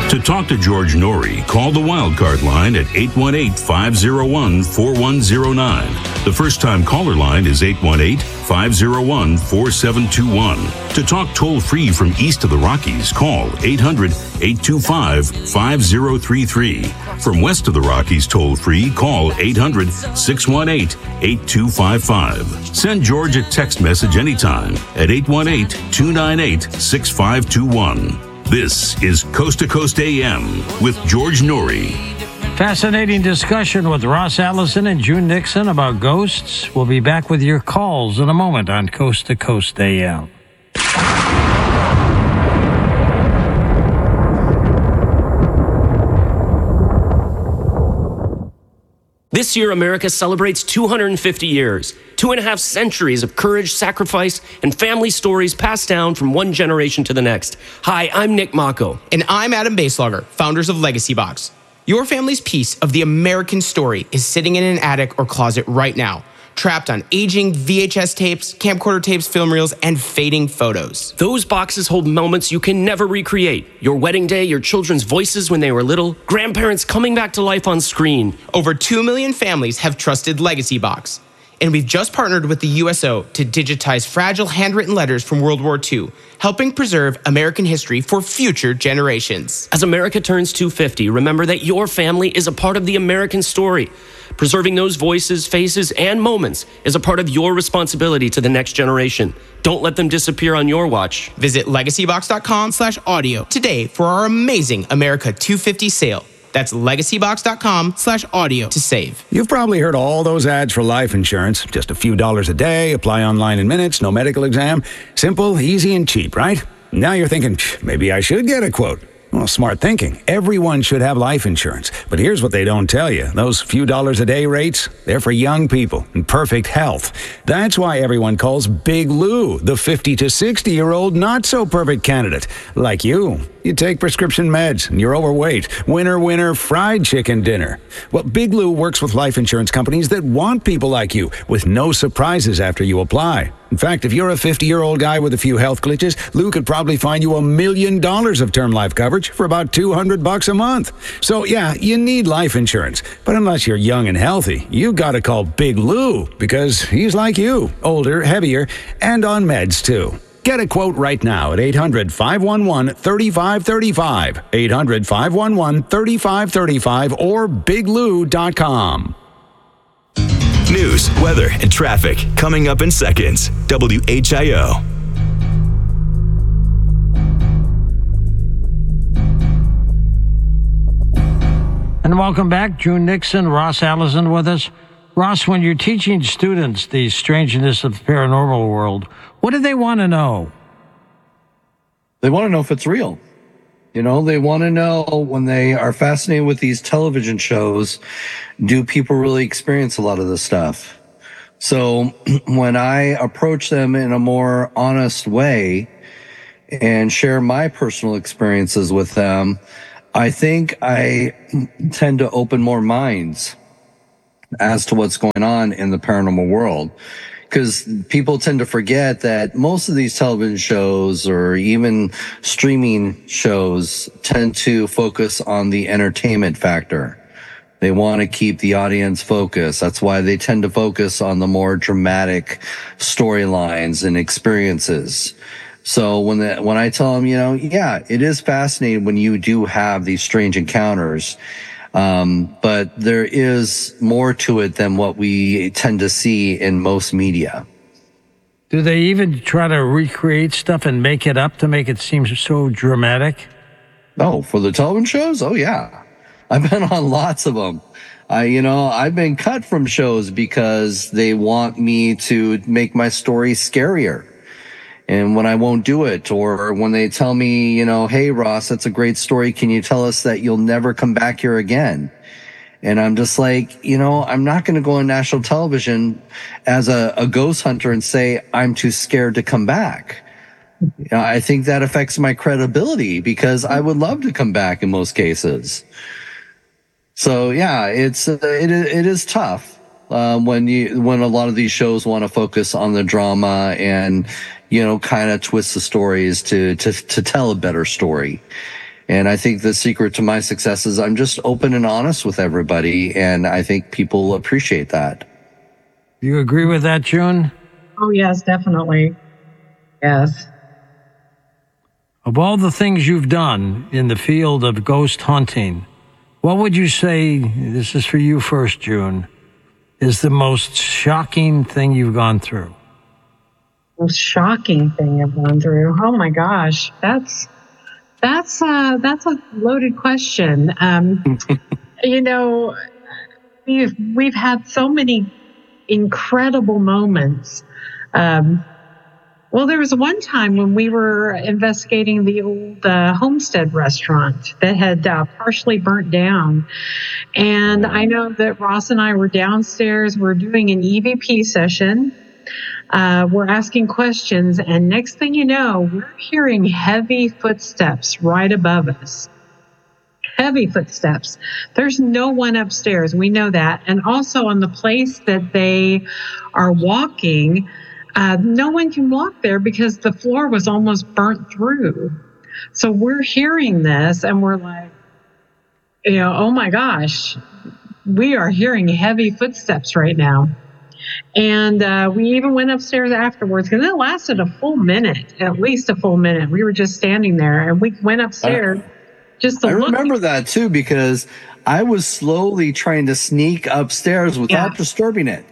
To talk to George Norrie, call the Wildcard line at 818-501-4109. The first-time caller line is 818-501-4721. To talk toll-free from east of the Rockies, call 800-825-5033. From west of the Rockies toll-free, call 800-618-8255. Send George a text message anytime at 818-298-6521. This is Coast to Coast AM with George Norrie. Fascinating discussion with Ross Allison and June Nixon about ghosts. We'll be back with your calls in a moment on Coast to Coast AM. This year, America celebrates 250 years, 2.5 centuries of courage, sacrifice, and family stories passed down from one generation to the next. Hi, I'm Nick Mako. And I'm Adam Baselogger, founders of Legacy Box. Your family's piece of the American story is sitting in an attic or closet right now, trapped on aging VHS tapes, camcorder tapes, film reels, and fading photos. Those boxes hold moments you can never recreate. Your wedding day, your children's voices when they were little, grandparents coming back to life on screen. Over 2 million families have trusted Legacy Box. And we've just partnered with the USO to digitize fragile handwritten letters from World War II, helping preserve American history for future generations. As America turns 250, remember that your family is a part of the American story. Preserving those voices, faces, and moments is a part of your responsibility to the next generation. Don't let them disappear on your watch. Visit legacybox.com/audio today for our amazing America 250 sale. That's legacybox.com/audio to save. You've probably heard all those ads for life insurance. Just a few dollars a day, apply online in minutes, no medical exam. Simple, easy, and cheap, right? Now you're thinking, maybe I should get a quote. Well, smart thinking. Everyone should have life insurance. But here's what they don't tell you. Those few dollars a day rates, they're for young people in perfect health. That's why everyone calls Big Lou the 50 to 60-year-old not-so-perfect candidate. Like you. You take prescription meds and you're overweight. Winner, winner, fried chicken dinner. Well, Big Lou works with life insurance companies that want people like you with no surprises after you apply. In fact, if you're a 50-year-old guy with a few health glitches, Lou could probably find you $1 million of term life coverage for about $200 a month. So yeah, you need life insurance. But unless you're young and healthy, you gotta call Big Lou because he's like you, older, heavier, and on meds too. Get a quote right now at 800-511-3535, 800-511-3535, or biglou.com. News, weather, and traffic coming up in seconds. WHIO. And welcome back. June Nixon, Ross Allison with us. Ross, when you're teaching students the strangeness of the paranormal world, what do they want to know? They want to know if it's real. You know, they want to know when they are fascinated with these television shows, do people really experience a lot of this stuff? So when I approach them in a more honest way and share my personal experiences with them, I think I tend to open more minds as to what's going on in the paranormal world. Because people tend to forget that most of these television shows or even streaming shows tend to focus on the entertainment factor. They want to keep the audience focused. That's why they tend to focus on the more dramatic storylines and experiences. So when I tell them, you know, yeah, it is fascinating when you do have these strange encounters. But there is more to it than what we tend to see in most media. Do they even try to recreate stuff and make it up to make it seem so dramatic? Oh, for the television shows? Oh, yeah. I've been on lots of them. I've been cut from shows because they want me to make my story scarier. And when I won't do it, or when they tell me, you know, hey, Ross, that's a great story. Can you tell us that you'll never come back here again? And I'm just like, you know, I'm not going to go on national television as a ghost hunter and say I'm too scared to come back. You know, I think that affects my credibility because I would love to come back in most cases. So yeah, it is tough when a lot of these shows want to focus on the drama and, you know, kind of twist the stories to tell a better story. And I think the secret to my success is I'm just open and honest with everybody, and I think people appreciate that. You agree with that, June? Oh, yes, definitely. Yes. Of all the things you've done in the field of ghost hunting, what would you say, this is for you first, June, is the most shocking thing you've gone through? Most shocking thing I've gone through? Oh my gosh, that's a loaded question. You know, we've had so many incredible moments. Well, there was one time when we were investigating the old Homestead restaurant that had partially burnt down. And I know that Ross and I were downstairs. We're doing an EVP session. We're asking questions. And next thing you know, we're hearing heavy footsteps right above us. Heavy footsteps. There's no one upstairs. We know that. And also on the place that they are walking, no one can walk there because the floor was almost burnt through. So we're hearing this and we're like, oh my gosh, we are hearing heavy footsteps right now. And we even went upstairs afterwards because it lasted a full minute, at least a full minute. We were just standing there and we went upstairs just to look. I remember that too because I was slowly trying to sneak upstairs without disturbing it.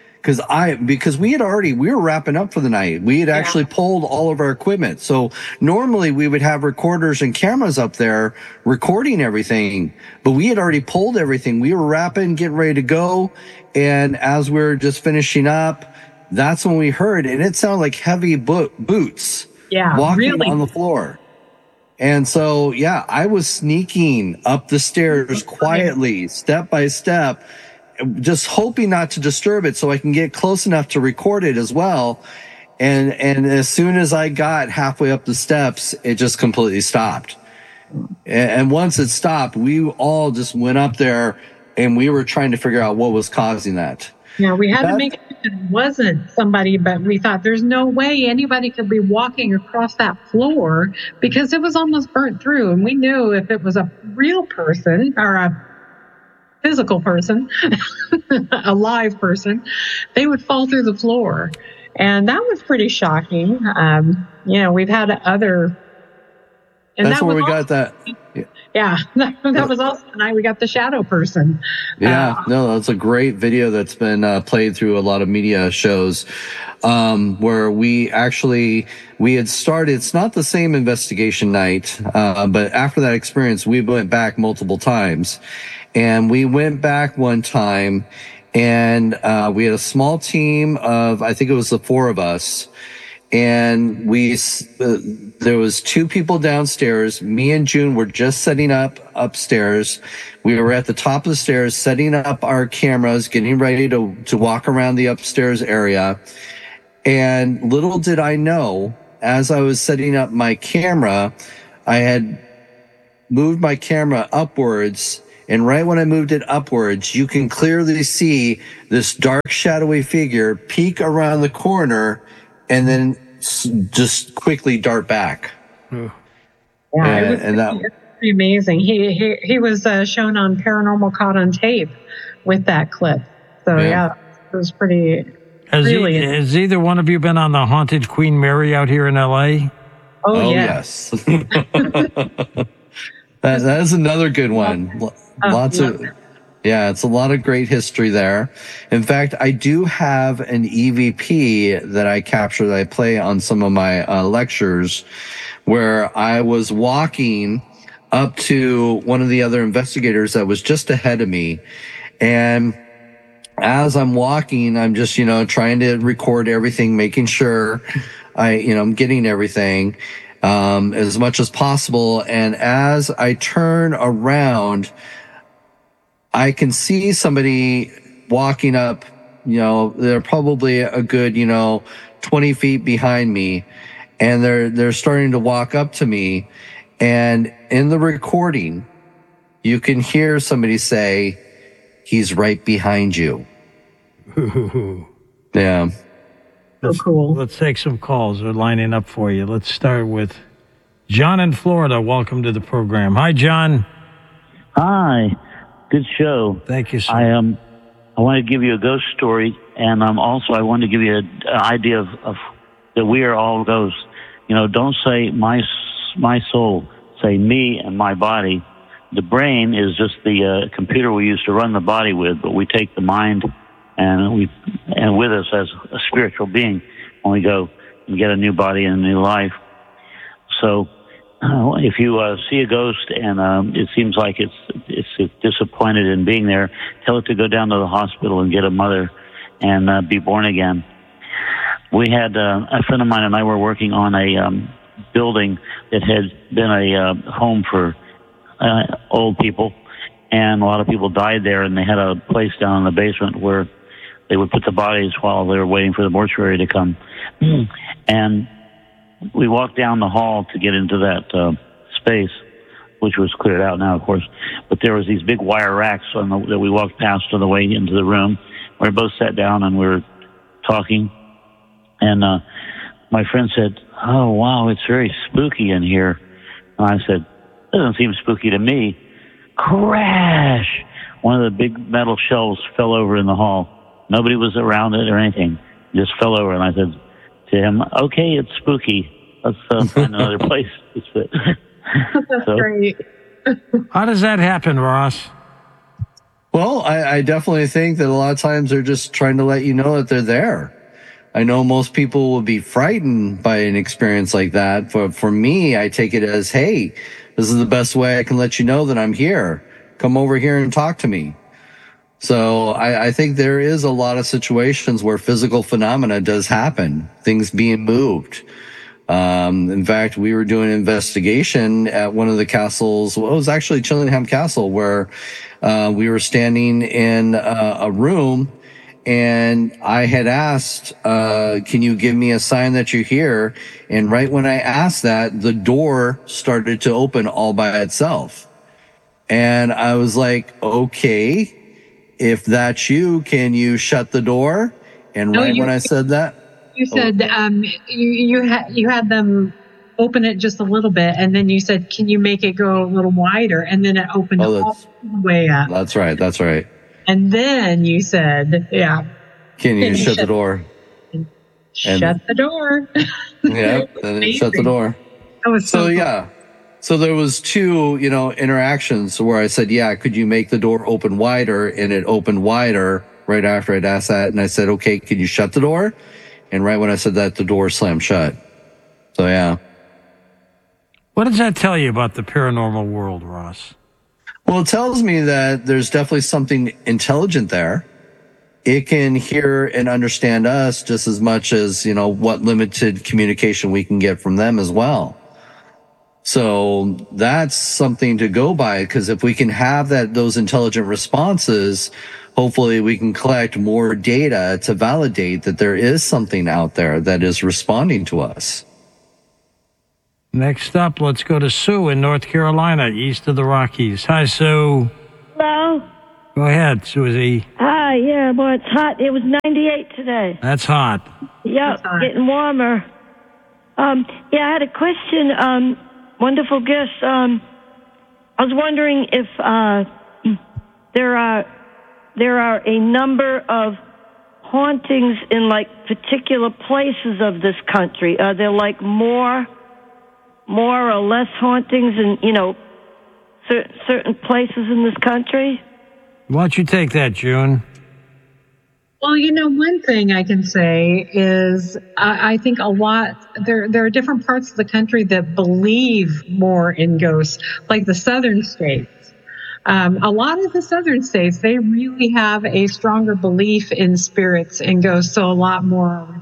Because we were wrapping up for the night. We had actually pulled all of our equipment. So normally we would have recorders and cameras up there recording everything, but we had already pulled everything. We were wrapping, getting ready to go. And as we were just finishing up, that's when we heard, and it sounded like heavy boots walking on the floor. And so, I was sneaking up the stairs quietly, step by step, just hoping not to disturb it so I can get close enough to record it as well. And as soon as I got halfway up the steps, it just completely stopped. And once it stopped, we all just went up there and we were trying to figure out what was causing that. Yeah, we had to make sure it wasn't somebody, but we thought there's no way anybody could be walking across that floor because it was almost burnt through. And we knew if it was a real person or a physical person, a live person, they would fall through the floor. And that was pretty shocking. We've had other... And that's where we got that. Yeah, that was also the night we got the shadow person. That's a great video that's been played through a lot of media shows where we had started. It's not the same investigation night, but after that experience, we went back multiple times. And we went back one time and we had a small team of, I think it was the four of us. And there was two people downstairs. Me and June were just setting up upstairs. We were at the top of the stairs, setting up our cameras, getting ready to walk around the upstairs area. And little did I know, as I was setting up my camera, I had moved my camera upwards. And right when I moved it upwards, you can clearly see this dark, shadowy figure peek around the corner and then just quickly dart back. Yeah, it was pretty amazing. He was shown on Paranormal Caught on Tape with that clip. So, it was pretty... Has either one of you been on the Haunted Queen Mary out here in L.A.? Oh yes. That is another good one. It's a lot of great history there. In fact, I do have an EVP that I capture that I play on some of my lectures where I was walking up to one of the other investigators that was just ahead of me. And as I'm walking, I'm just, trying to record everything, making sure I'm getting everything as much as possible. And as I turn around, I can see somebody walking up, they're probably a good, 20 feet behind me, and they're starting to walk up to me. And in the recording, you can hear somebody say, "He's right behind you." So cool. Let's take some calls. They're lining up for you. Let's start with John in Florida, welcome to the program. Hi, John. Hi. Good show. Thank you, sir. I want to give you a ghost story, and also I want to give you an idea of that we are all ghosts. Don't say my soul. Say me and my body. The brain is just the computer we use to run the body with, but we take the mind and with us as a spiritual being when we go and get a new body and a new life. So if you see a ghost and it seems like it's disappointed in being there, tell it to go down to the hospital and get a mother and be born again. We had a friend of mine and I were working on a building that had been a home for old people, and a lot of people died there, and they had a place down in the basement where they would put the bodies while they were waiting for the mortuary to come. And we walked down the hall to get into that space, which was cleared out now, of course. But there was these big wire racks that we walked past on the way into the room. We both sat down and we were talking. And my friend said, "Oh, wow, it's very spooky in here." And I said, "Doesn't seem spooky to me." Crash! One of the big metal shelves fell over in the hall. Nobody was around it or anything. It just fell over. And I said to him, "Okay, it's spooky. Let's find another place to sit." That's great. How does that happen, Ross? Well, I definitely think that a lot of times they're just trying to let you know that they're there. I know most people will be frightened by an experience like that. For me, I take it as, hey, this is the best way I can let you know that I'm here. Come over here and talk to me. So I think there is a lot of situations where physical phenomena does happen, things being moved. In fact, we were doing an investigation at one of the castles. Well, it was actually Chillingham Castle, where we were standing in a room, and I had asked, can you give me a sign that you're here? And right when I asked that, the door started to open all by itself. And I was like, okay, if that's you, can you shut the door? And when I said that, you said you had them open it just a little bit, and then you said, can you make it go a little wider? And then it opened all the way up. That's right. And then you said, yeah. Can you shut the door? Shut the door. Yeah, then it shut the door. That was so cool. Yeah. So there was two, interactions where I said, yeah, could you make the door open wider? And it opened wider right after I'd asked that. And I said, okay, can you shut the door? And right when I said that, the door slammed shut. So, yeah. What does that tell you about the paranormal world, Ross? Well, it tells me that there's definitely something intelligent there. It can hear and understand us just as much as, what limited communication we can get from them as well. So that's something to go by, because if we can have those intelligent responses, hopefully we can collect more data to validate that there is something out there that is responding to us. Next up, let's go to Sue in North Carolina, east of the Rockies. Hi, Sue. Hello. Go ahead, Susie. Hi, yeah, boy, it's hot. It was 98 today. That's hot. Yep, getting warmer. I had a question. Wonderful guest. I was wondering if there are a number of hauntings in particular places of this country. Are there more or less hauntings in certain places in this country? Why don't you take that, June? Well, one thing I can say is I think a lot, there are different parts of the country that believe more in ghosts, like the southern states. A lot of the southern states, they really have a stronger belief in spirits and ghosts, so a lot more.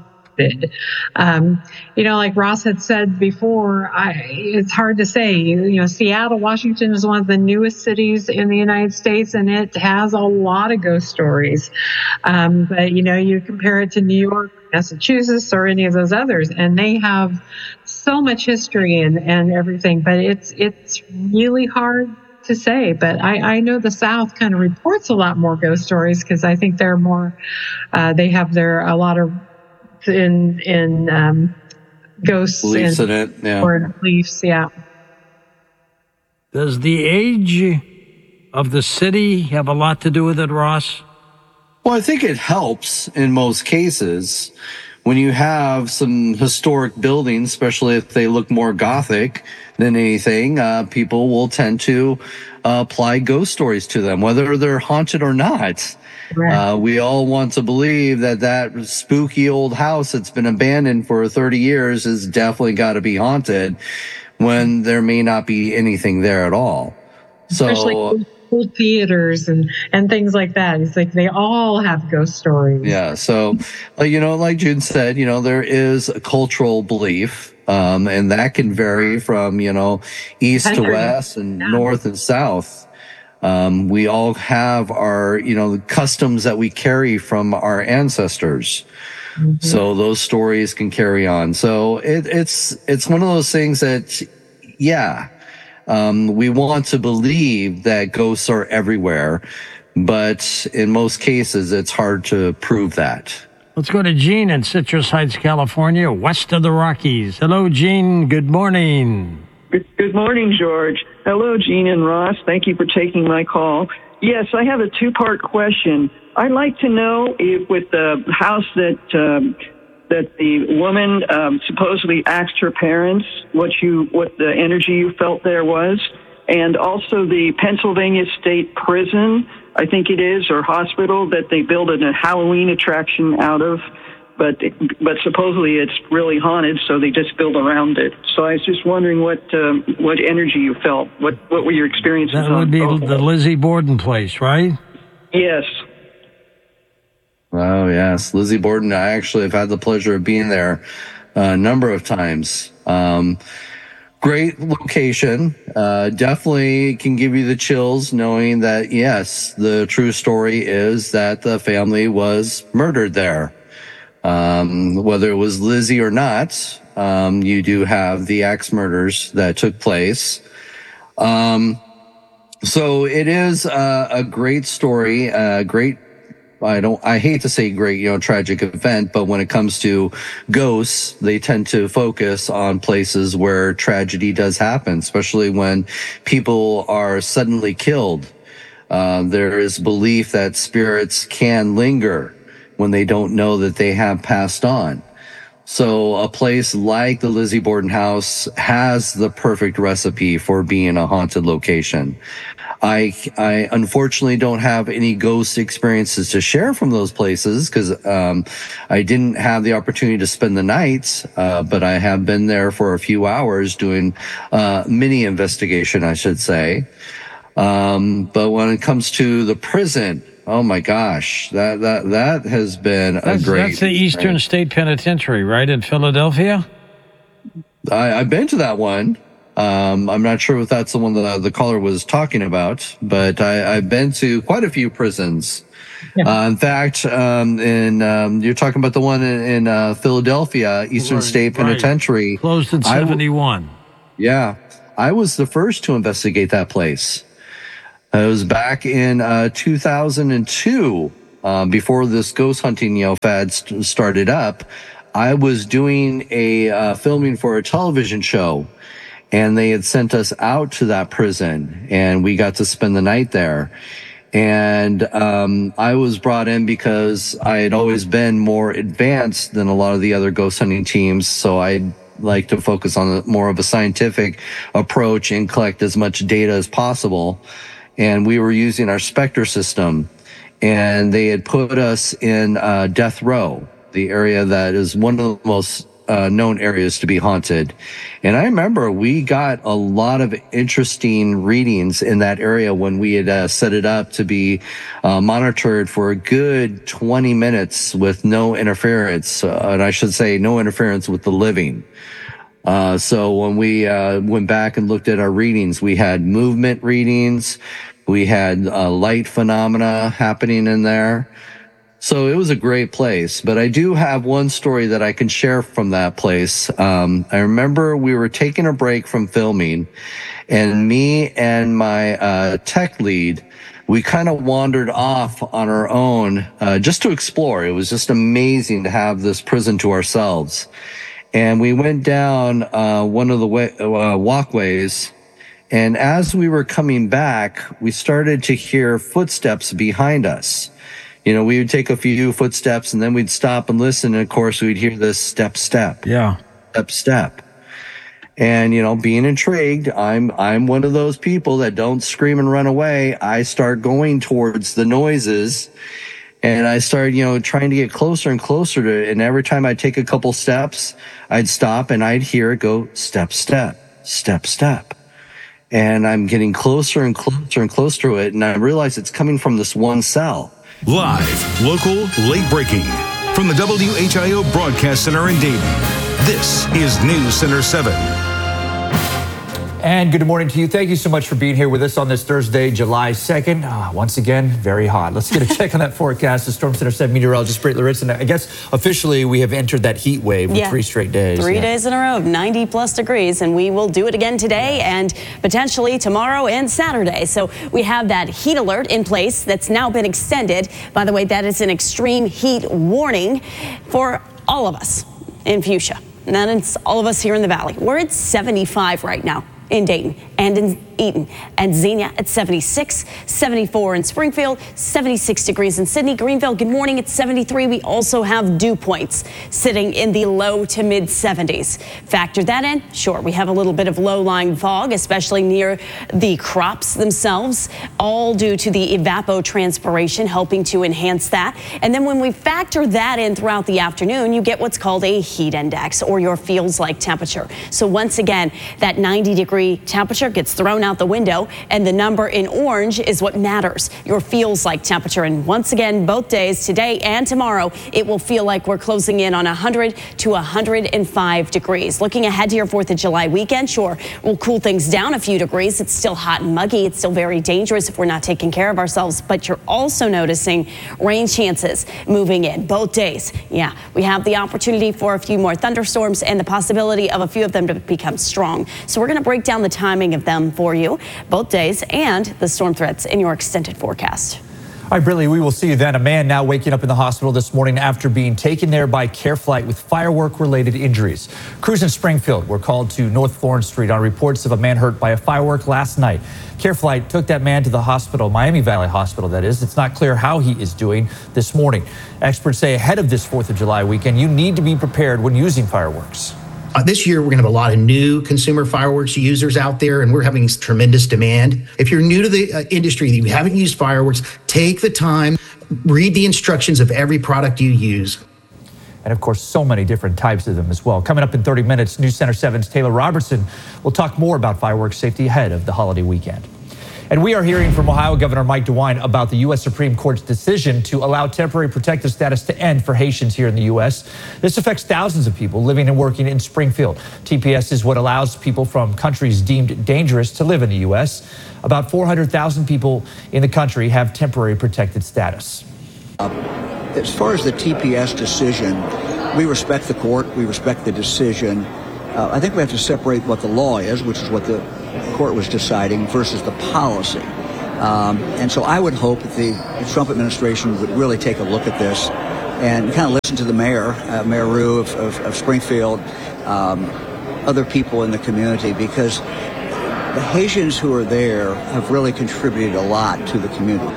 Like Ross had said before, it's hard to say. Seattle, Washington is one of the newest cities in the United States, and it has a lot of ghost stories. But you compare it to New York, Massachusetts, or any of those others, and they have so much history and everything. But it's really hard to say. But I know the South kind of reports a lot more ghost stories, because I think they're more. They have a lot of in ghosts Beliefs in it, yeah. or beliefs. Yeah. Does the age of the city have a lot to do with it, Ross? Well, I think it helps in most cases. When you have some historic buildings, especially if they look more Gothic than anything, people will tend to apply ghost stories to them, whether they're haunted or not. Right. We all want to believe that spooky old house that's been abandoned for 30 years has definitely got to be haunted when there may not be anything there at all. Especially cool theaters and things like that. It's like they all have ghost stories. Yeah. So, like June said, there is a cultural belief, and that can vary from, east to west and north and south. We all have our, customs that we carry from our ancestors. Mm-hmm. So those stories can carry on. So it's one of those things that, we want to believe that ghosts are everywhere, but in most cases, it's hard to prove that. Let's go to Gene in Citrus Heights, California, west of the Rockies. Hello, Gene. Good morning. Good morning, George. Hello, Gene and Ross. Thank you for taking my call. Yes, I have a two-part question. I'd like to know if with the house that the woman supposedly asked her parents what the energy you felt there was, and also the Pennsylvania State Prison, I think it is, or hospital that they built a Halloween attraction out of, but supposedly it's really haunted, so they just build around it. So I was just wondering what energy you felt. What were your experiences? That would be the Lizzie Borden place, right? Yes. Oh, yes. Lizzie Borden. I actually have had the pleasure of being there a number of times. Great location. Definitely can give you the chills knowing that, yes, the true story is that the family was murdered there. Whether it was Lizzie or not, you do have the axe murders that took place. So it is a great story, I hate to say great, tragic event, but when it comes to ghosts, they tend to focus on places where tragedy does happen, especially when people are suddenly killed. There is belief that spirits can linger when they don't know that they have passed on. So a place like the Lizzie Borden house has the perfect recipe for being a haunted location. I unfortunately don't have any ghost experiences to share from those places because I didn't have the opportunity to spend the night, but I have been there for a few hours doing mini investigation, I should say. But when it comes to the prison, oh my gosh, that has been a great. That's the Eastern State Penitentiary, right, in Philadelphia? I've been to that one. I'm not sure if that's the one that the caller was talking about, but I've been to quite a few prisons. Yeah. In fact, you're talking about the one in Philadelphia, Eastern State Penitentiary. Right. Closed in 1971. Yeah. I was the first to investigate that place. It was back in 2002, before this ghost hunting fad started up. I was doing a filming for a television show, and they had sent us out to that prison, and we got to spend the night there. And I was brought in because I had always been more advanced than a lot of the other ghost hunting teams, so I like to focus on more of a scientific approach and collect as much data as possible. And we were using our Spectre system, and they had put us in Death Row, the area that is one of the most known areas to be haunted. And I remember we got a lot of interesting readings in that area when we had set it up to be monitored for a good 20 minutes with no interference, and I should say no interference with the living. So when we went back and looked at our readings, we had movement readings, we had light phenomena happening in there. So it was a great place. But I do have one story that I can share from that place. I remember we were taking a break from filming, and me and my tech lead, we kind of wandered off on our own just to explore. It was just amazing to have this prison to ourselves. And we went down one of the walkways. And as we were coming back, we started to hear footsteps behind us. You know, we would take a few footsteps and then we'd stop and listen. And of course, we'd hear this step, step. Yeah. Step, step. And, you know, being intrigued, I'm one of those people that don't scream and run away. I start going towards the noises. And I started, you know, trying to get closer and closer to it. And every time I'd take a couple steps, I'd stop and I'd hear it go step, step, step, step. And I'm getting closer and closer and closer to it. And I realize it's coming from this one cell. Live, local, late breaking. From the WHIO Broadcast Center in Dayton, this is News Center 7. And good morning to you. Thank you so much for being here with us on this Thursday, July 2nd. Once again, very hot. Let's get a check on that forecast. The Storm Center 7 meteorologist Britt Laritzen. I guess officially we have entered that heat wave with 3 straight days. 3 days in a row, 90 plus degrees, and we will do it again today and potentially tomorrow and Saturday. So we have that heat alert in place that's now been extended. By the way, that is an extreme heat warning for all of us in Fuchsia. And that is all of us here in the Valley. We're at 75 right now in Dayton and in Eaton, and Xenia at 76, 74 in Springfield, 76 degrees in Sydney. Greenville, good morning, at 73. We also have dew points sitting in the low to mid 70s. Factor that in, sure, we have a little bit of low-lying fog, especially near the crops themselves, all due to the evapotranspiration helping to enhance that. And then when we factor that in throughout the afternoon, you get what's called a heat index, or your feels like temperature. So once again, that 90-degree temperature gets thrown out the window, and the number in orange is what matters, your feels like temperature. And once again, both days, today and tomorrow, it will feel like we're closing in on 100 to 105 degrees. Looking ahead to your 4th of July weekend, sure, we'll cool things down a few degrees. It's still hot and muggy. It's still very dangerous if we're not taking care of ourselves, but you're also noticing rain chances moving in both days. Yeah, we have the opportunity for a few more thunderstorms and the possibility of a few of them to become strong. So we're going to break down the timing of them for you both days and the storm threats in your extended forecast. All right, Briley, we will see you then. A man now waking up in the hospital this morning after being taken there by Care Flight with firework-related injuries. Crews in Springfield were called to North Florence Street on reports of a man hurt by a firework last night. Care Flight took that man to the hospital, Miami Valley Hospital, that is. It's not clear how he is doing this morning. Experts say ahead of this 4th of July weekend, you need to be prepared when using fireworks. This year, we're going to have a lot of new consumer fireworks users out there, and we're having tremendous demand. If you're new to the industry, you haven't used fireworks, take the time, read the instructions of every product you use. And of course, so many different types of them as well. Coming up in 30 minutes, News Center 7's Taylor Robertson will talk more about fireworks safety ahead of the holiday weekend. And we are hearing from Ohio Governor Mike DeWine about the U.S. Supreme Court's decision to allow temporary protective status to end for Haitians here in the U.S. This affects thousands of people living and working in Springfield. TPS is what allows people from countries deemed dangerous to live in the U.S. About 400,000 people in the country have temporary protected status. As far as the TPS decision, we respect the court, we respect the decision. I think we have to separate what the law is, which is what the court was deciding, versus the policy. And so I would hope that the Trump administration would really take a look at this and kind of listen to the mayor, Mayor Rue of Springfield, other people in the community, because the Haitians who are there have really contributed a lot to the community.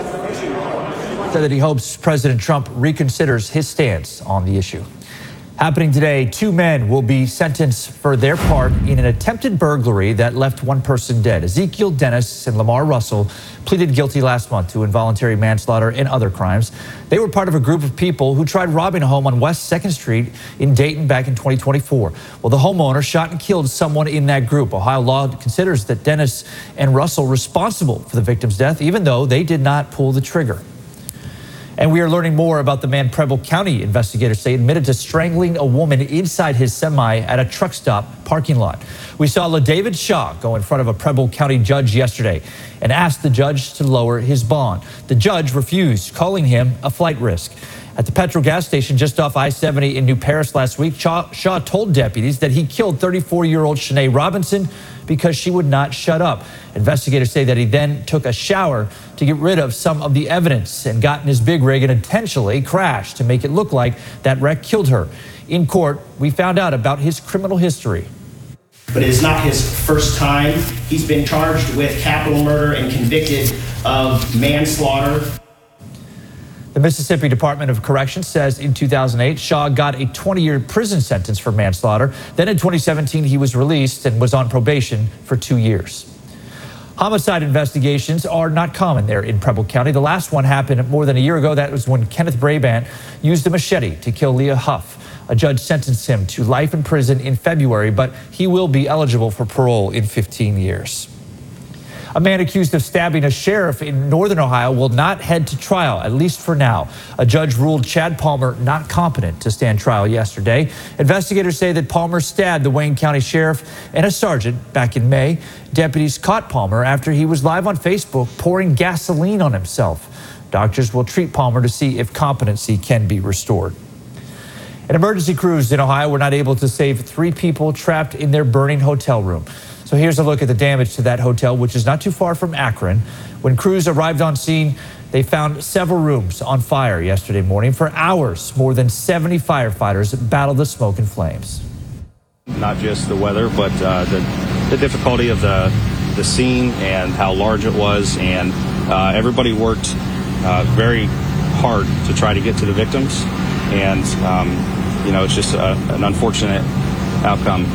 Said that he hopes President Trump reconsiders his stance on the issue. Happening today, 2 men will be sentenced for their part in an attempted burglary that left 1 person dead. Ezekiel Dennis and Lamar Russell pleaded guilty last month to involuntary manslaughter and other crimes. They were part of a group of people who tried robbing a home on West 2nd Street in Dayton back in 2024. Well, the homeowner shot and killed someone in that group. Ohio law considers that Dennis and Russell responsible for the victim's death, even though they did not pull the trigger. And we are learning more about the man Preble County investigators say admitted to strangling a woman inside his semi at a truck stop parking lot. We saw LaDavid Shaw go in front of a Preble County judge yesterday and asked the judge to lower his bond. The judge refused, calling him a flight risk. At the petrol gas station just off I-70 in New Paris last week, Shaw told deputies that he killed 34-year-old Shanae Robinson because she would not shut up. Investigators say that he then took a shower to get rid of some of the evidence and got in his big rig and intentionally crashed to make it look like that wreck killed her. In court, we found out about his criminal history. But it is not his first time. He's been charged with capital murder and convicted of manslaughter. The Mississippi Department of Corrections says in 2008, Shaw got a 20-year prison sentence for manslaughter. Then in 2017, he was released and was on probation for 2 years. Homicide investigations are not common there in Preble County. The last one happened more than a year ago. That was when Kenneth Brabant used a machete to kill Leah Huff. A judge sentenced him to life in prison in February, but he will be eligible for parole in 15 years. A man accused of stabbing a sheriff in northern Ohio will not head to trial, at least for now. A judge ruled Chad Palmer not competent to stand trial yesterday. Investigators say that Palmer stabbed the Wayne County sheriff and a sergeant back in May. Deputies caught Palmer after he was live on Facebook pouring gasoline on himself. Doctors will treat Palmer to see if competency can be restored. An emergency crews in Ohio were not able to save 3 people trapped in their burning hotel room. So here's a look at the damage to that hotel, which is not too far from Akron. When crews arrived on scene, they found several rooms on fire yesterday morning. For hours, more than 70 firefighters battled the smoke and flames. Not just the weather, but the difficulty of the scene and how large it was. And everybody worked very hard to try to get to the victims. And, it's just an unfortunate outcome.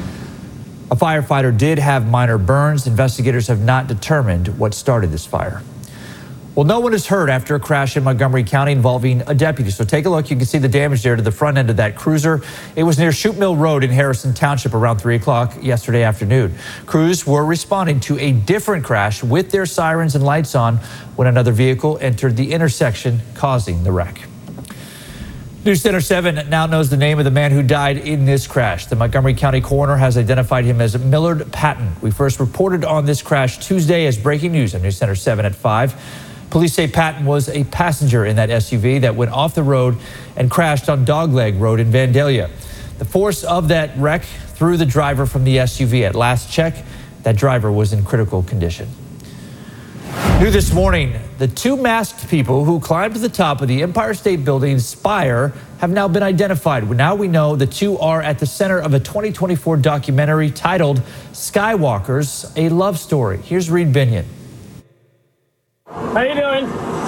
A firefighter did have minor burns. Investigators have not determined what started this fire. Well, no one is hurt after a crash in Montgomery County involving a deputy. So take a look. You can see the damage there to the front end of that cruiser. It was near Shoot Mill Road in Harrison Township around 3 o'clock yesterday afternoon. Crews were responding to a different crash with their sirens and lights on when another vehicle entered the intersection, causing the wreck. News Center 7 now knows the name of the man who died in this crash. The Montgomery County coroner has identified him as Millard Patton. We first reported on this crash Tuesday as breaking news on News Center 7 at 5. Police say Patton was a passenger in that SUV that went off the road and crashed on Dogleg Road in Vandalia. The force of that wreck threw the driver from the SUV. At last check, that driver was in critical condition. New this morning, the 2 masked people who climbed to the top of the Empire State Building's spire have now been identified. Now we know the 2 are at the center of a 2024 documentary titled Skywalkers, A Love Story. Here's Reed Binion. How you doing?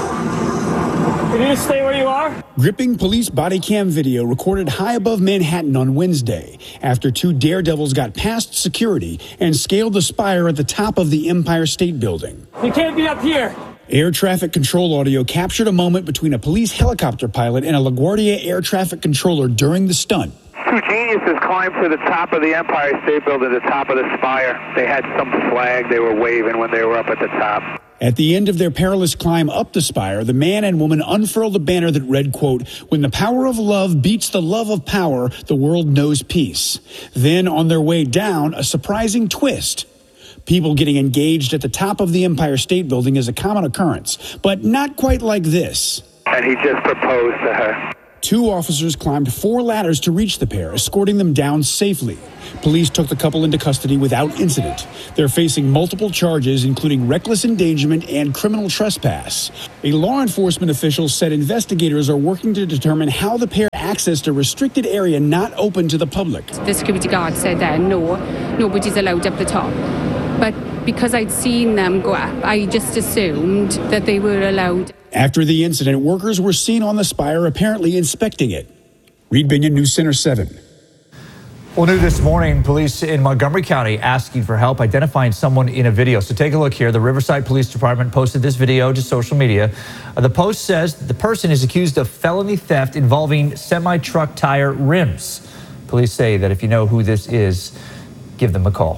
Can you just stay where you are? Gripping police body cam video recorded high above Manhattan on Wednesday after 2 daredevils got past security and scaled the spire at the top of the Empire State Building. You can't be up here. Air traffic control audio captured a moment between a police helicopter pilot and a LaGuardia air traffic controller during the stunt. 2 geniuses climbed to the top of the Empire State Building, the top of the spire. They had some flag they were waving when they were up at the top. At the end of their perilous climb up the spire, the man and woman unfurled a banner that read, quote, "When the power of love beats the love of power, the world knows peace." Then on their way down, a surprising twist. People getting engaged at the top of the Empire State Building is a common occurrence, but not quite like this. And he just proposed to her. 2 officers climbed 4 ladders to reach the pair, escorting them down safely. Police took the couple into custody without incident. They're facing multiple charges, including reckless endangerment and criminal trespass. A law enforcement official said investigators are working to determine how the pair accessed a restricted area not open to the public. The security guard said that no, nobody's allowed up the top. But because I'd seen them go up, I just assumed that they were allowed. After the incident, workers were seen on the spire apparently inspecting it. Reed Binion, News Center 7. Well, new this morning, police in Montgomery County asking for help identifying someone in a video. So take a look here. The Riverside Police Department posted this video to social media. The post says the person is accused of felony theft involving semi-truck tire rims. Police say that if you know who this is, give them a call.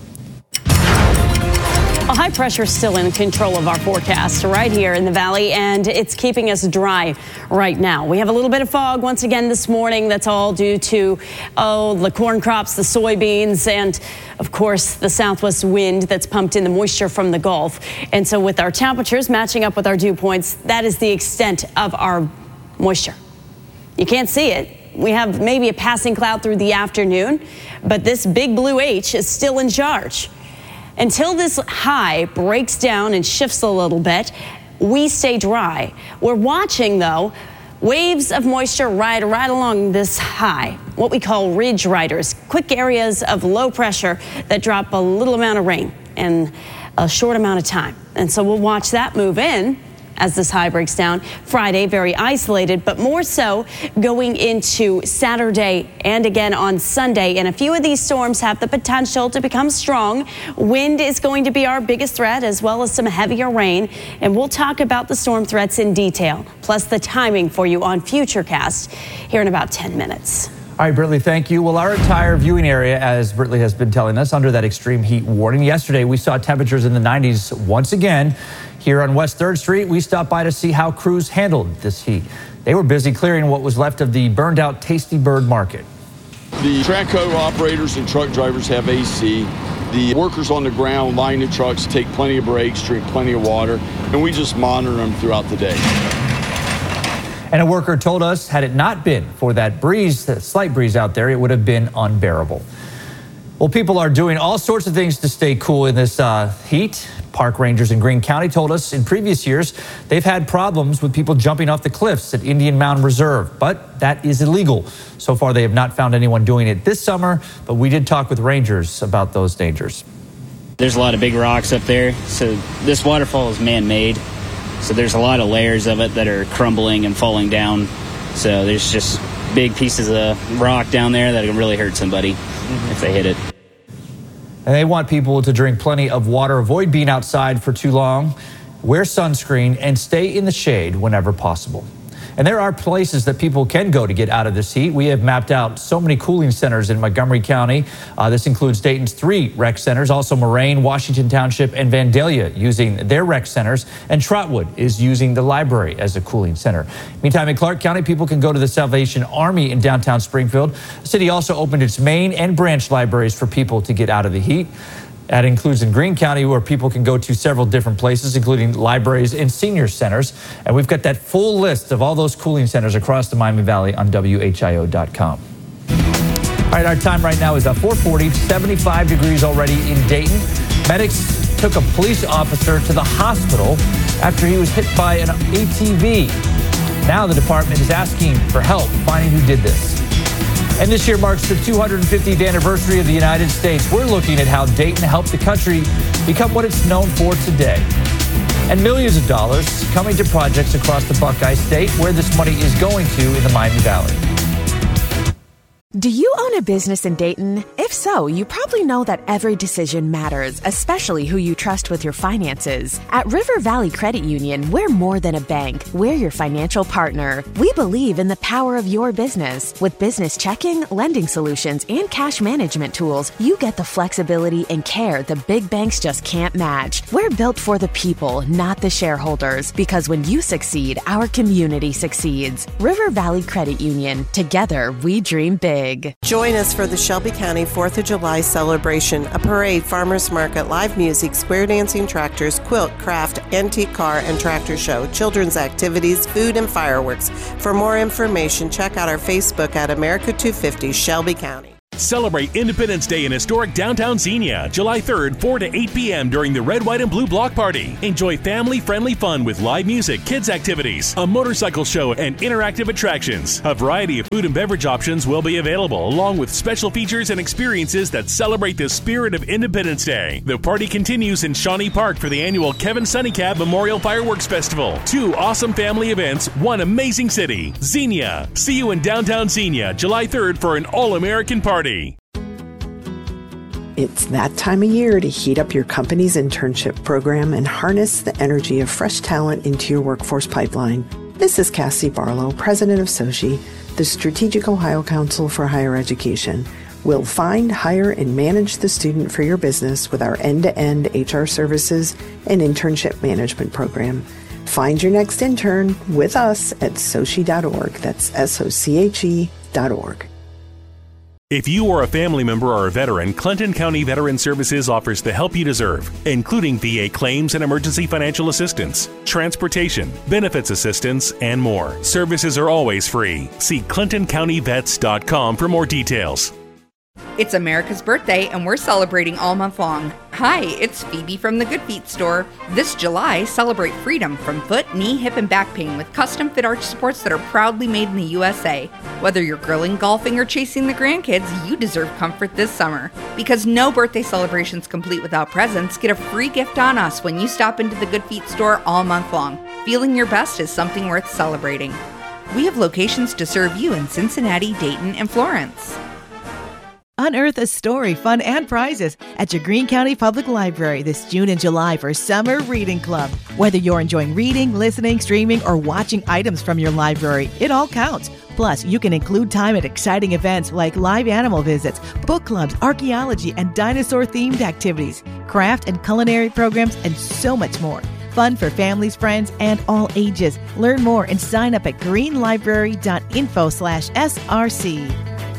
A high pressure is still in control of our forecast right here in the valley, and it's keeping us dry right now. We have a little bit of fog once again this morning. That's all due to, the corn crops, the soybeans, and of course the southwest wind that's pumped in the moisture from the Gulf. And so with our temperatures matching up with our dew points, that is the extent of our moisture. You can't see it. We have maybe a passing cloud through the afternoon, but this big blue H is still in charge. Until this high breaks down and shifts a little bit, we stay dry. We're watching, though, Waves of moisture ride right along this high, what we call ridge riders, quick areas of low pressure that drop a little amount of rain in a short amount of time. And so we'll watch that move in as this high breaks down. Friday, very isolated, but more so going into Saturday and again on Sunday. And a few of these storms have the potential to become strong. Wind is going to be our biggest threat, as well as some heavier rain. And we'll talk about the storm threats in detail, plus the timing for you on Futurecast here in about 10 minutes. All right, Britley, thank you. Well, our entire viewing area, as Britley has been telling us, under that extreme heat warning. Yesterday, we saw temperatures in the 90s once again. Here on West 3rd Street, we stopped by to see how crews handled this heat. They were busy clearing what was left of the burned out Tasty Bird Market. The Traco operators and truck drivers have AC. The workers on the ground line the trucks, take plenty of breaks, drink plenty of water, and we just monitor them throughout the day. And a worker told us, had it not been for that breeze, that slight breeze out there, it would have been unbearable. Well, people are doing all sorts of things to stay cool in this heat. Park rangers in Greene County told us in previous years they've had problems with people jumping off the cliffs at Indian Mound Reserve, but that is illegal. So far, they have not found anyone doing it this summer, but we did talk with rangers about those dangers. There's a lot of big rocks up there, so this waterfall is man-made. So there's a lot of layers of it that are crumbling and falling down. So there's just big pieces of rock down there that can really hurt somebody if they hit it. And they want people to drink plenty of water, avoid being outside for too long, wear sunscreen, and stay in the shade whenever possible. And there are places that people can go to get out of this heat. We have mapped out so many cooling centers in Montgomery County. This includes Dayton's 3 rec centers, also Moraine, Washington Township, and Vandalia using their rec centers. And Trotwood is using the library as a cooling center. Meantime, in Clark County, people can go to the Salvation Army in downtown Springfield. The city also opened its main and branch libraries for people to get out of the heat. That includes in Greene County, where people can go to several different places, including libraries and senior centers. And we've got that full list of all those cooling centers across the Miami Valley on WHIO.com. All right, our time right now is 4:40, 75 degrees already in Dayton. Medics took a police officer to the hospital after he was hit by an ATV. Now the department is asking for help finding who did this. And this year marks the 250th anniversary of the United States. We're looking at how Dayton helped the country become what it's known for today. And millions of dollars coming to projects across the Buckeye State, where this money is going to in the Miami Valley. Do you own a business in Dayton? If so, you probably know that every decision matters, especially who you trust with your finances. At River Valley Credit Union, we're more than a bank. We're your financial partner. We believe in the power of your business. With business checking, lending solutions, and cash management tools, you get the flexibility and care the big banks just can't match. We're built for the people, not the shareholders, because when you succeed, our community succeeds. River Valley Credit Union. Together, we dream big. Join us for the Shelby County 4th of July celebration, a parade, farmers market, live music, square dancing tractors, quilt, craft, antique car, and tractor show, children's activities, food, and fireworks. For more information, check out our Facebook at America 250 Shelby County. Celebrate Independence Day in historic downtown Xenia, July 3rd, 4 to 8 p.m. during the Red, White, and Blue Block Party. Enjoy family-friendly fun with live music, kids' activities, a motorcycle show, and interactive attractions. A variety of food and beverage options will be available, along with special features and experiences that celebrate the spirit of Independence Day. The party continues in Shawnee Park for the annual Kevin Sunnycab Memorial Fireworks Festival. 2 awesome family events, 1 amazing city. Xenia. See you in downtown Xenia, July 3rd for an all-American party. It's that time of year to heat up your company's internship program and harness the energy of fresh talent into your workforce pipeline. This is Cassie Barlow, president of SOCHI, the Strategic Ohio Council for Higher Education. We'll find, hire, and manage the student for your business with our end-to-end HR services and internship management program. Find your next intern with us at sochi.org. That's SOCHE.org. If you are a family member or a veteran, Clinton County Veteran Services offers the help you deserve, including VA claims and emergency financial assistance, transportation, benefits assistance, and more. Services are always free. See ClintonCountyVets.com for more details. It's America's birthday, and we're celebrating all month long. Hi, it's Phoebe from the Good Feet store. This July, celebrate freedom from foot, knee, hip, and back pain with custom fit arch supports that are proudly made in the USA. Whether you're grilling, golfing, or chasing the grandkids, you deserve comfort this summer. Because no birthday celebration's complete without presents, get a free gift on us when you stop into the Good Feet store all month long. Feeling your best is something worth celebrating. We have locations to serve you in Cincinnati, Dayton, and Florence. Unearth a story, fun, and prizes at your Greene County Public Library this June and July for Summer Reading Club. Whether you're enjoying reading, listening, streaming, or watching items from your library, it all counts. Plus, you can include time at exciting events like live animal visits, book clubs, archaeology, and dinosaur-themed activities, craft and culinary programs, and so much more. Fun for families, friends, and all ages. Learn more and sign up at greenlibrary.info/SRC.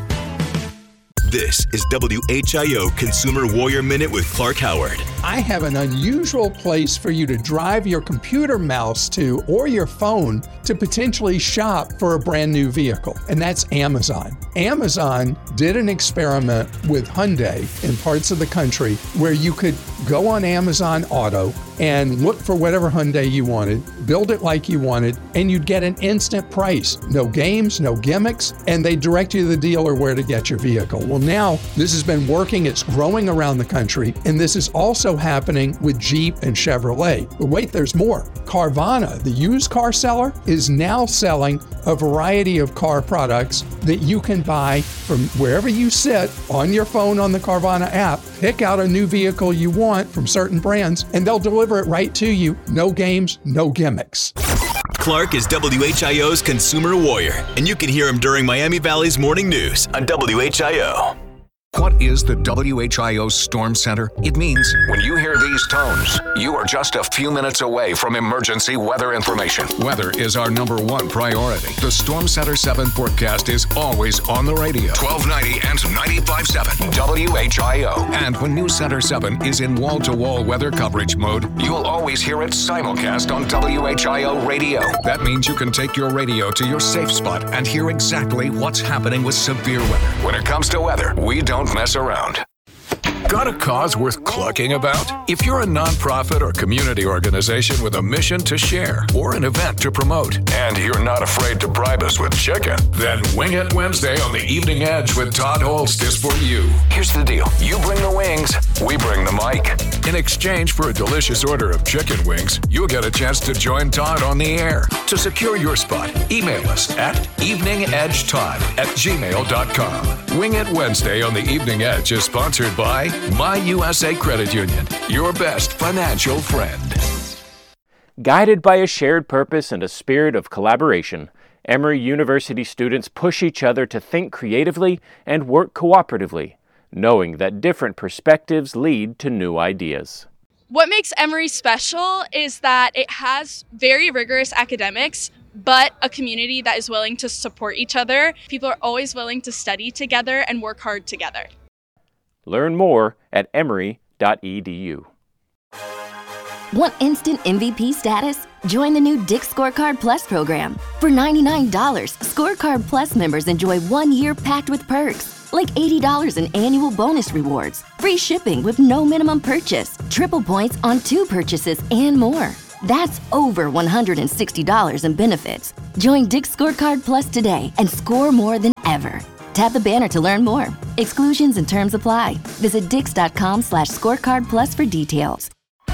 This is WHIO Consumer Warrior Minute with Clark Howard. I have an unusual place for you to drive your computer mouse to or your phone to potentially shop for a brand new vehicle, and that's Amazon. Amazon did an experiment with Hyundai in parts of the country where you could go on Amazon Auto and look for whatever Hyundai you wanted, build it like you wanted, and you'd get an instant price. No games, no gimmicks, and they direct you to the dealer where to get your vehicle. Well, now this has been working, it's growing around the country, and this is also happening with Jeep and Chevrolet. But wait, there's more. Carvana, the used car seller, is now selling a variety of car products that you can buy from wherever you sit on your phone on the Carvana app. Pick out a new vehicle you want from certain brands, and they'll deliver it right to you. No games, no gimmicks. Clark is WHIO's Consumer Warrior, and you can hear him during Miami Valley's morning news on WHIO. What is the WHIO Storm Center? It means when you hear these tones, you are just a few minutes away from emergency weather information. Weather is our #1 priority. The Storm Center 7 forecast is always on the radio. 1290 and 95.7 WHIO. And when News Center 7 is in wall-to-wall weather coverage mode, you'll always hear it simulcast on WHIO radio. That means you can take your radio to your safe spot and hear exactly what's happening with severe weather. When it comes to weather, we don't mess around. Got a cause worth clucking about? If you're a nonprofit or community organization with a mission to share or an event to promote, and you're not afraid to bribe us with chicken, then Wing It Wednesday on the Evening Edge with Todd Holst is for you. Here's the deal. You bring the wings, we bring the mic. In exchange for a delicious order of chicken wings, you'll get a chance to join Todd on the air. To secure your spot, email us at eveningedgetodd@gmail.com. Wing It Wednesday on the Evening Edge is sponsored by My USA Credit Union, your best financial friend. Guided by a shared purpose and a spirit of collaboration, Emory University students push each other to think creatively and work cooperatively, knowing that different perspectives lead to new ideas. What makes Emory special is that it has very rigorous academics, but a community that is willing to support each other. People are always willing to study together and work hard together. Learn more at emory.edu. Want instant MVP status? Join the new Dick's Scorecard Plus program. For $99, Scorecard Plus members enjoy 1 year packed with perks, like $80 in annual bonus rewards, free shipping with no minimum purchase, triple points on 2 purchases, and more. That's over $160 in benefits. Join Dick's Scorecard Plus today and score more than ever. Tap the banner to learn more. Exclusions and terms apply. Visit dix.com/scorecardplus for details.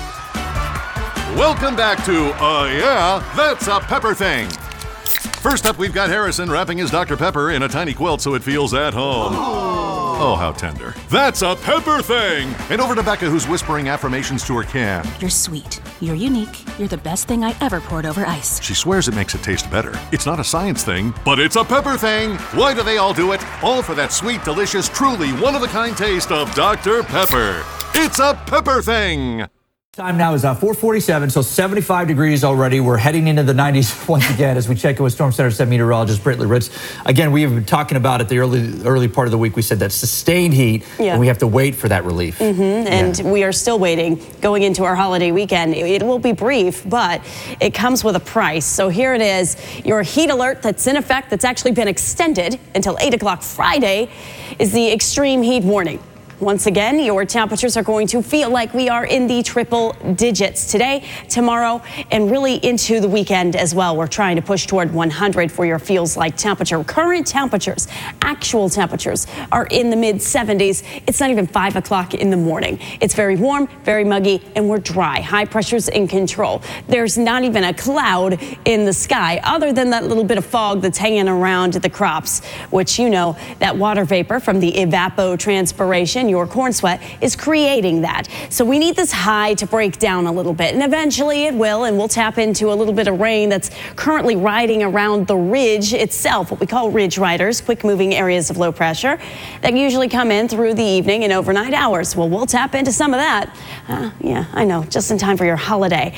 Welcome back to Yeah, That's a Pepper Thing. First up, we've got Harrison wrapping his Dr. Pepper in a tiny quilt so it feels at home. Oh, how tender. That's a Pepper Thing! And over to Becca, who's whispering affirmations to her can. You're sweet. You're unique. You're the best thing I ever poured over ice. She swears it makes it taste better. It's not a science thing, but it's a Pepper Thing! Why do they all do it? All for that sweet, delicious, truly one-of-a-kind taste of Dr. Pepper. It's a Pepper Thing! Time now is 4:47, so 75 degrees already. We're heading into the 90s once again as we check in with Storm Center 7 meteorologist Brittany Ritz. Again, we have been talking about it the early part of the week. We said that sustained heat, and we have to wait for that relief. And we are still waiting going into our holiday weekend. It will be brief, but it comes with a price. So here it is, your heat alert that's in effect, that's actually been extended until 8 o'clock Friday, is the extreme heat warning. Once again, your temperatures are going to feel like we are in the triple digits today, tomorrow, and really into the weekend as well. We're trying to push toward 100 for your feels like temperature. Current temperatures, actual temperatures, are in the mid 70s. It's not even 5 o'clock in the morning. It's very warm, very muggy, and we're dry. High pressure's in control. There's not even a cloud in the sky other than that little bit of fog that's hanging around the crops, which you know that water vapor from the evapotranspiration, your corn sweat, is creating that. So we need this high to break down a little bit, and eventually it will, and we'll tap into a little bit of rain that's currently riding around the ridge itself, what we call ridge riders, quick moving areas of low pressure that usually come in through the evening and overnight hours. Well, we'll tap into some of that. Yeah, I know, just in time for your holiday.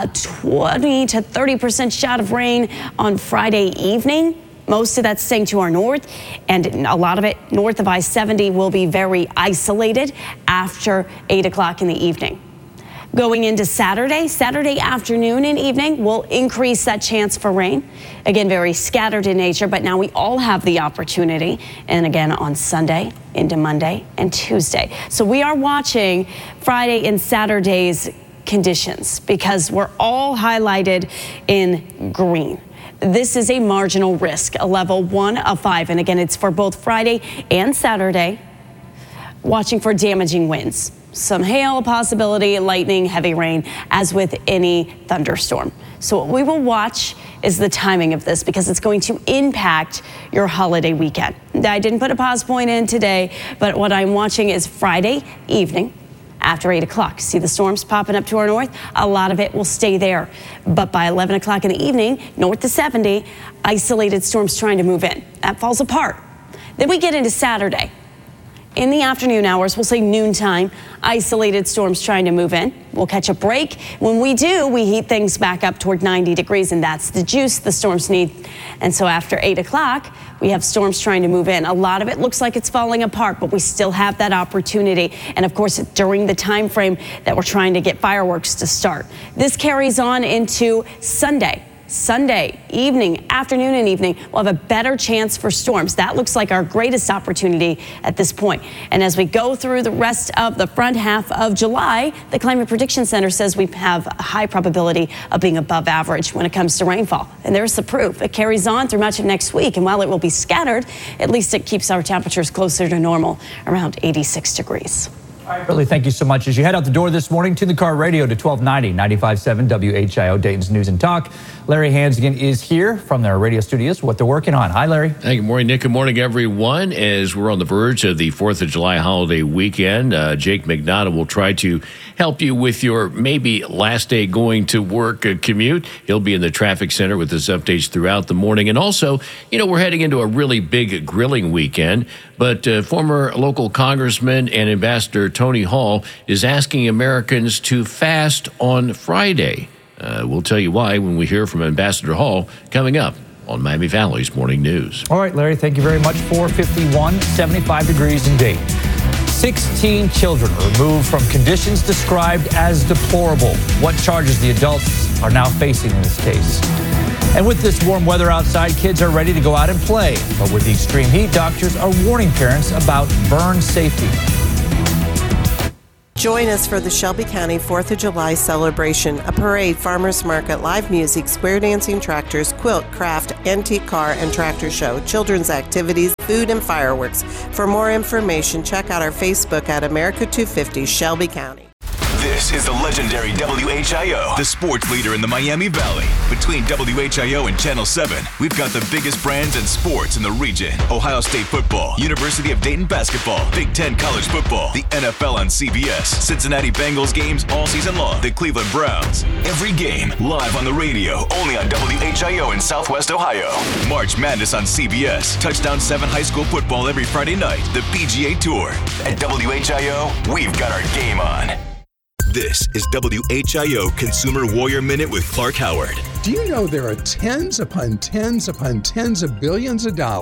20 to 30% shot of rain on Friday evening. Most of that's staying to our north, and a lot of it north of I-70 will be very isolated after 8 o'clock in the evening. Going into Saturday afternoon and evening will increase that chance for rain. Again, very scattered in nature, but now we all have the opportunity. And again, on Sunday into Monday and Tuesday. So we are watching Friday and Saturday's conditions because we're all highlighted in green. This is a marginal risk, a level 1 of 5. And again, it's for both Friday and Saturday. Watching for damaging winds. Some hail possibility, lightning, heavy rain, as with any thunderstorm. So what we will watch is the timing of this because it's going to impact your holiday weekend. I didn't put a pause point in today, but what I'm watching is Friday evening after 8 o'clock. See the storms popping up to our north? A lot of it will stay there. But by 11 o'clock in the evening, north to 70, isolated storms trying to move in. That falls apart. Then we get into Saturday. In the afternoon hours, we'll say noontime, isolated storms trying to move in. We'll catch a break. When we do, we heat things back up toward 90 degrees, and that's the juice the storms need. And so after 8 o'clock, we have storms trying to move in. A lot of it looks like it's falling apart, but we still have that opportunity. And of course, during the time frame that we're trying to get fireworks to start. This carries on into Sunday evening, afternoon and evening, we'll have a better chance for storms. That looks like our greatest opportunity at this point. And as we go through the rest of the front half of July, the Climate Prediction Center says we have a high probability of being above average when it comes to rainfall. And there's the proof. It carries on through much of next week. And while it will be scattered, at least it keeps our temperatures closer to normal, around 86 degrees. Really, thank you so much. As you head out the door this morning, tune the car radio to 1290, 95.7 WHIO, Dayton's News and Talk. Larry Hansigan is here from their radio studios, what they're working on. Hi, Larry. Hey, good morning, Nick. Good morning, everyone. As we're on the verge of the 4th of July holiday weekend, Jake McDonough will try to help you with your maybe last day going to work commute. He'll be in the traffic center with his updates throughout the morning. And also, you know, we're heading into a really big grilling weekend, but former local congressman and Ambassador Tony Hall is asking Americans to fast on Friday. We'll tell you why when we hear from Ambassador Hall coming up on Miami Valley's Morning News. All right, Larry, thank you very much. 451, 75 degrees in Dayton. 16 children removed from conditions described as deplorable. What charges the adults are now facing in this case? And with this warm weather outside, kids are ready to go out and play. But with the extreme heat, doctors are warning parents about burn safety. Join us for the Shelby County 4th of July celebration, a parade, farmers market, live music, square dancing tractors, quilt, craft, antique car, and tractor show, children's activities, food, and fireworks. For more information, check out our Facebook at America 250 Shelby County. This is the legendary WHIO, the sports leader in the Miami Valley. Between WHIO and Channel 7, we've got the biggest brands in sports in the region. Ohio State football, University of Dayton basketball, Big Ten college football, the NFL on CBS, Cincinnati Bengals games all season long, the Cleveland Browns. Every game live on the radio, only on WHIO in Southwest Ohio. March Madness on CBS, Touchdown 7 high school football every Friday night, the PGA Tour. At WHIO, we've got our game on. This is WHIO Consumer Warrior Minute with Clark Howard. Do you know there are tens upon tens upon tens of billions of dollars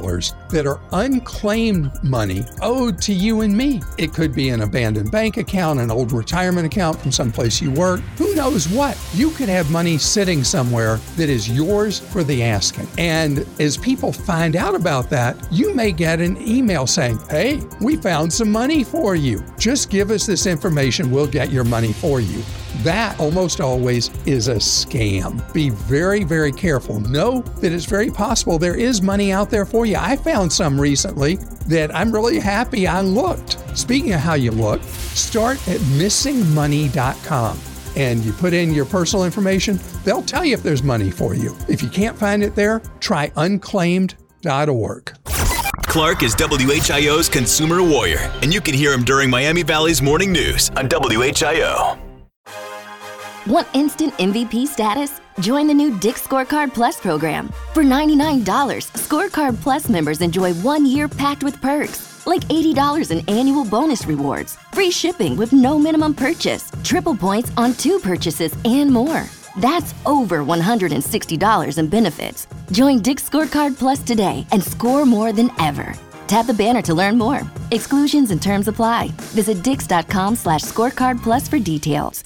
that are unclaimed money owed to you and me. It could be an abandoned bank account, an old retirement account from someplace you work. Who knows what? You could have money sitting somewhere that is yours for the asking. And as people find out about that, you may get an email saying, hey, we found some money for you. Just give us this information, we'll get your money for you. That almost always is a scam. Be very, very careful. Know that it's very possible there is money out there for you. I found some recently that I'm really happy I looked. Speaking of how you look, start at missingmoney.com. And you put in your personal information, they'll tell you if there's money for you. If you can't find it there, try unclaimed.org. Clark is WHIO's consumer warrior, and you can hear him during Miami Valley's morning news on WHIO. Want instant MVP status? Join the new Dick's Scorecard Plus program. For $99, Scorecard Plus members enjoy 1 year packed with perks, like $80 in annual bonus rewards, free shipping with no minimum purchase, triple points on 2 purchases, and more. That's over $160 in benefits. Join Dick's Scorecard Plus today and score more than ever. Tap the banner to learn more. Exclusions and terms apply. Visit dix.com/scorecard plus for details.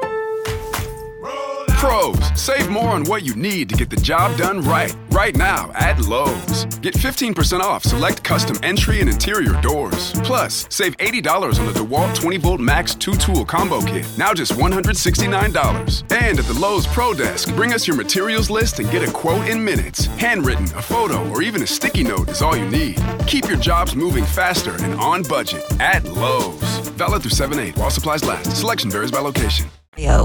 Pros, save more on what you need to get the job done right. Right now at Lowe's. Get 15% off select custom entry and interior doors. Plus, save $80 on the DeWalt 20-volt Max 2-tool combo kit. Now just $169. And at the Lowe's Pro Desk, bring us your materials list and get a quote in minutes. Handwritten, a photo, or even a sticky note is all you need. Keep your jobs moving faster and on budget at Lowe's. Valid through 7/8 while supplies last. Selection varies by location.